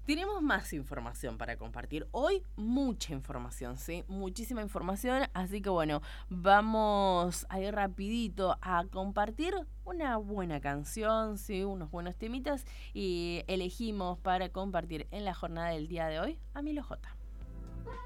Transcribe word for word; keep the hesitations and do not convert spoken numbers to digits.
Tenemos más información para compartir. Hoy mucha información, ¿sí? Muchísima información, así que bueno, vamos a ir rapidito a compartir una buena canción, ¿sí? Unos buenos temitas y elegimos para compartir en la jornada del día de hoy a Milo J.